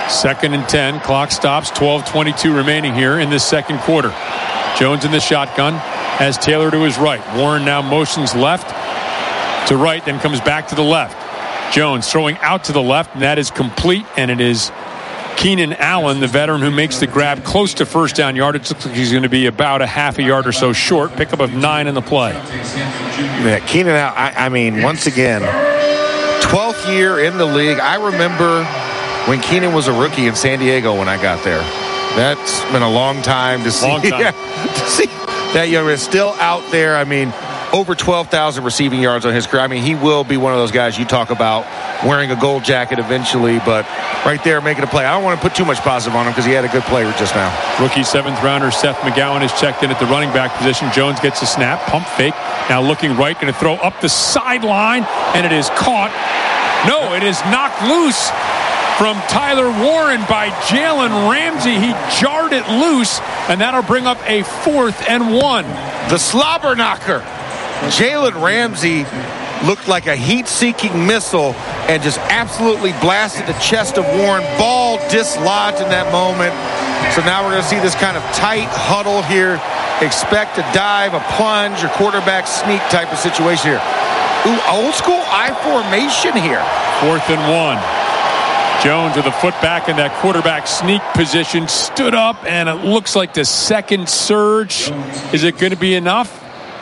2nd and 10. Clock stops. 12:22 remaining here in this second quarter. Jones in the shotgun has Taylor to his right. Warren now motions left to right, then comes back to the left. Jones throwing out to the left, and that is complete, and it is Keenan Allen, the veteran, who makes the grab close to first down yardage. Looks like he's going to be about a half a yard or so short. Pickup of 9 in the play. Yeah, Keenan Allen, I mean, once again, 12th year in the league. I remember when Keenan was a rookie in San Diego when I got there. That's been a long time to see. Yeah, to see that young man still out there. I mean, over 12,000 receiving yards on his career. I mean, he will be one of those guys you talk about wearing a gold jacket eventually, but right there making a play. I don't want to put too much positive on him because he had a good play just now. Rookie 7th rounder Seth McGowan is checked in at the running back position. Jones gets a snap, pump fake. Now looking right, going to throw up the sideline, and it is caught. No, it is knocked loose from Tyler Warren by Jalen Ramsey. He jarred it loose, and that'll bring up a 4th and 1. The slobber knocker. Jalen Ramsey looked like a heat-seeking missile and just absolutely blasted the chest of Warren. Ball dislodged in that moment. So now we're going to see this kind of tight huddle here. Expect a dive, a plunge, or quarterback sneak type of situation here. Ooh, old school I formation here. 4th and 1. Jones with a foot back in that quarterback sneak position. Stood up, and it looks like the second surge. Is it going to be enough?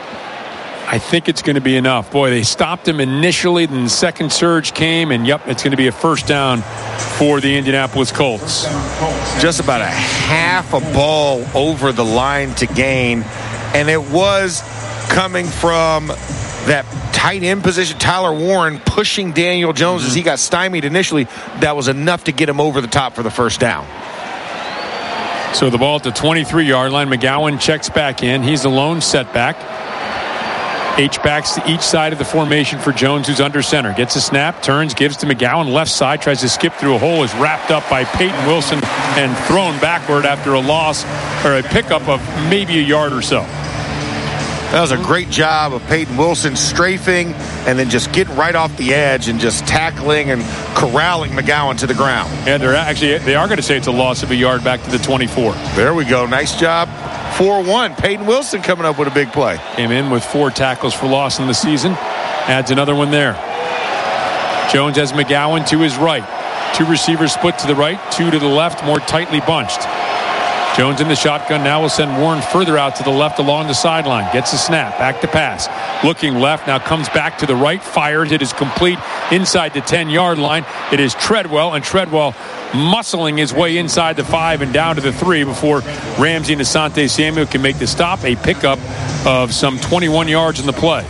I think it's going to be enough. Boy, they stopped him initially, then the second surge came, and yep, it's going to be a first down for the Indianapolis Colts. Just about a half a ball over the line to gain, and it was coming from that tight end position. Tyler Warren pushing Daniel Jones as he got stymied initially. That was enough to get him over the top for the first down. So the ball at the 23-yard line. McGowan checks back in. He's the lone setback. H-backs to each side of the formation for Jones, who's under center. Gets a snap, turns, gives to McGowan, left side, tries to skip through a hole, is wrapped up by Peyton Wilson and thrown backward after a loss or a pickup of maybe a yard or so. That was a great job of Peyton Wilson strafing and then just getting right off the edge and just tackling and corralling McGowan to the ground. And they are going to say it's a loss of a yard back to the 24. There we go. Nice job. 4-1. Peyton Wilson coming up with a big play. Came in with 4 tackles for loss in the season. Adds another one there. Jones has McGowan to his right. 2 receivers split to the right, 2 to the left, more tightly bunched. Jones in the shotgun now will send Warren further out to the left along the sideline. Gets a snap, back to pass. Looking left, now comes back to the right, fires. It is complete inside the 10-yard line. It is Treadwell, and Treadwell muscling his way inside the 5 and down to the 3 before Ramsey and Asante Samuel can make the stop. A pickup of some 21 yards in the play.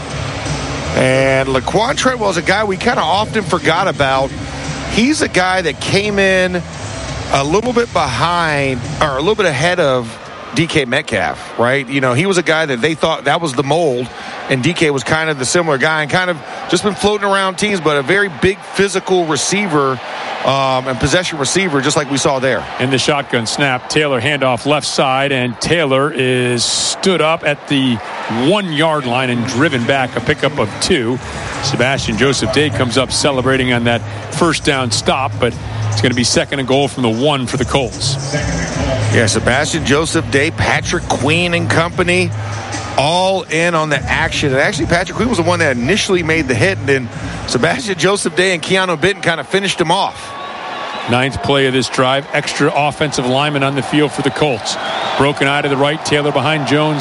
And Laquan Treadwell is a guy we kind of often forgot about. He's a guy that came in a little bit behind or a little bit ahead of DK Metcalf, right? You know, he was a guy that they thought that was the mold, and DK was kind of the similar guy and kind of just been floating around teams, but a very big physical receiver and possession receiver, just like we saw there. In the shotgun snap, Taylor handoff left side, and Taylor is stood up at the 1-yard line and driven back, a pickup of 2. Sebastian Joseph Day comes up celebrating on that first down stop, but it's going to be 2nd and goal from the 1 for the Colts. Yeah, Sebastian Joseph Day, Patrick Queen and company, all in on the action. And actually, Patrick Queen was the one that initially made the hit, and then Sebastian Joseph Day and Keanu Benton kind of finished him off. 9th play of this drive. Extra offensive lineman on the field for the Colts. Broken eye to the right. Taylor behind Jones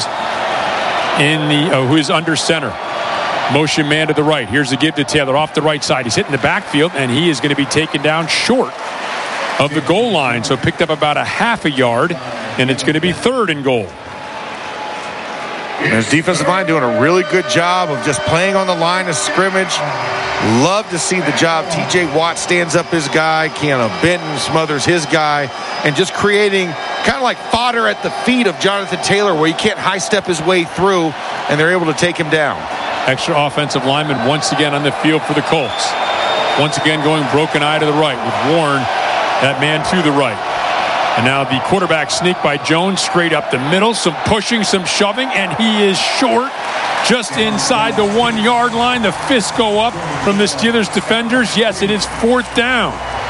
who is under center. Motion man to the right. Here's the give to Taylor off the right side. He's hitting the backfield, and he is going to be taken down short of the goal line. So picked up about a half a yard, and it's going to be 3rd and goal. And his defensive line doing a really good job of just playing on the line of scrimmage. Love to see the job. TJ Watt stands up his guy. Keanu Benton smothers his guy. And just creating kind of like fodder at the feet of Jonathan Taylor where he can't high-step his way through, and they're able to take him down. Extra offensive lineman once again on the field for the Colts. Once again going broken eye to the right with Warren, that man to the right. And now the quarterback sneak by Jones straight up the middle. Some pushing, some shoving, and he is short just inside the 1-yard line. The fists go up from the Steelers defenders. Yes, it is 4th down.